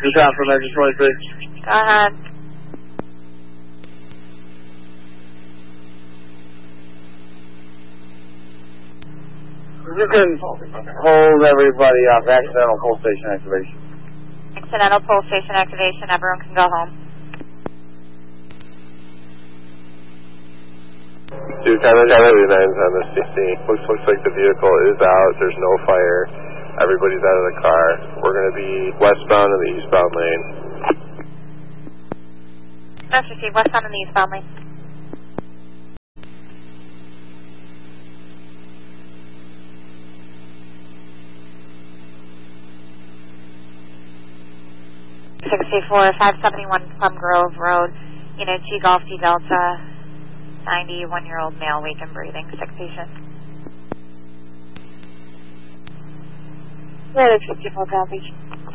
Just out for emergency 23. Go ahead. You can hold everybody off. Accidental pull station activation. Accidental pull station activation. Everyone can go home. 2 Cameron 9's on the scene. Looks like the vehicle is out. There's no fire. Everybody's out of the car. We're going to be westbound in the eastbound lane. That's received. Westbound in the eastbound lane. #64 571 Plum Grove Road, Unit G Golf D Delta, 91-year-old male, wake and breathing, sick patient. Unit 54 copy.